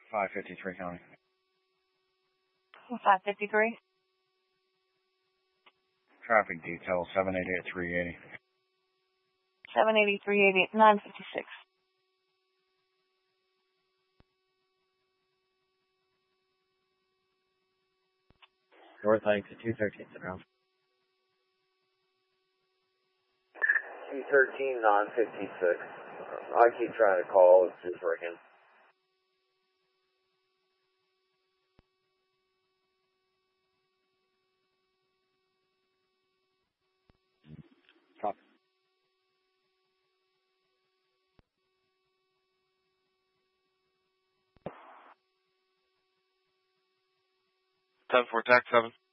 553 County. 553. Traffic detail 788 380. 780 380 956. North exit 213th and around. 213 956. I keep trying to call, it's just ringing. Copy. 10-4 TAC 7.